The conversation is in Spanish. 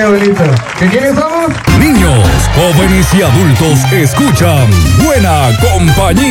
qué bonito. ¿Que quiénes somos? Niños, jóvenes y adultos escuchan Buena Compañía.